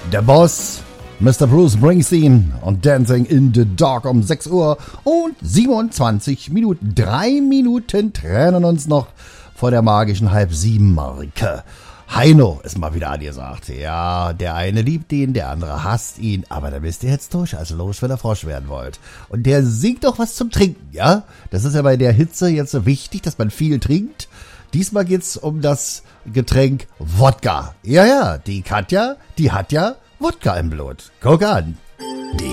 Der Boss, Mr. Bruce Springsteen und Dancing in the Dark um 6 Uhr und 27 Minuten. 3 Minuten trennen uns noch vor der magischen Halb-7-Marke. Heino ist mal wieder angesagt. Ja, der eine liebt ihn, der andere hasst ihn, aber da bist ihr jetzt durch, also los, wenn ihr Frosch werden wollt. Und der singt doch was zum Trinken, ja? Das ist ja bei der Hitze jetzt so wichtig, dass man viel trinkt. Diesmal geht's um das Getränk Wodka. Ja, die Katja, die hat ja Wodka im Blut. Guck an.